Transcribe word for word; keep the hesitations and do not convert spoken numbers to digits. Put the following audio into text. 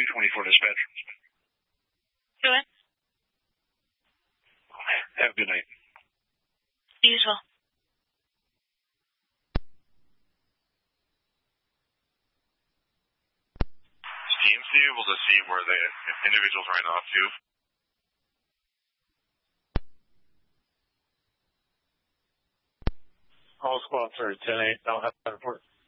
twenty-four dispatch. Go ahead. Have a good night. You as well. Is T M C able to see where the individuals ran off to? All squad for ten eight. I'll have to report.